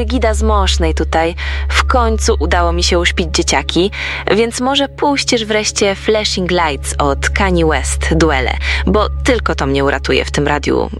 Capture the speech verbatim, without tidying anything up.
Gida z Mosznej tutaj. W końcu udało mi się uśpić dzieciaki, więc może puścisz wreszcie Flashing Lights od Kanye West, Duele, bo tylko to mnie uratuje w tym radiu